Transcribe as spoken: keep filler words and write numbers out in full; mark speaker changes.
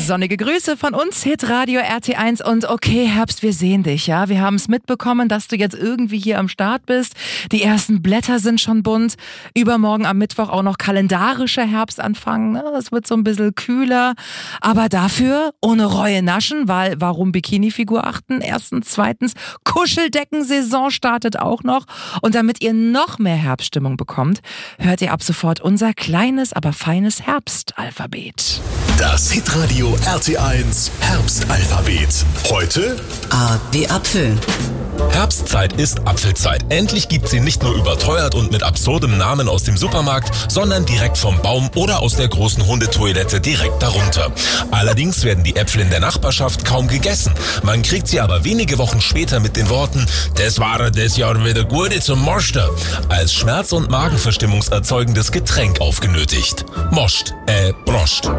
Speaker 1: Sonnige Grüße von uns, Hitradio R T eins und okay, Herbst, wir sehen dich, ja. Wir haben es mitbekommen, dass du jetzt irgendwie hier am Start bist. Die ersten Blätter sind schon bunt. Übermorgen am Mittwoch auch noch kalendarischer Herbstanfang. Es wird so ein bisschen kühler, aber dafür ohne Reue naschen, weil warum Bikini-Figur achten? Erstens, zweitens, Kuscheldeckensaison startet auch noch. Und damit ihr noch mehr Herbststimmung bekommt, hört ihr ab sofort unser kleines, aber feines Herbstalphabet.
Speaker 2: Das Hitradio R T eins Herbstalphabet. Heute
Speaker 3: A wie Apfel.
Speaker 4: Herbstzeit ist Apfelzeit. Endlich gibt sie nicht nur überteuert und mit absurdem Namen aus dem Supermarkt, sondern direkt vom Baum oder aus der großen Hundetoilette direkt darunter. Allerdings werden die Äpfel in der Nachbarschaft kaum gegessen. Man kriegt sie aber wenige Wochen später mit den Worten "Das war das Jahr wieder gute zum Moster" als schmerz- und magenverstimmungserzeugendes Getränk aufgenötigt. Moscht, äh, broscht.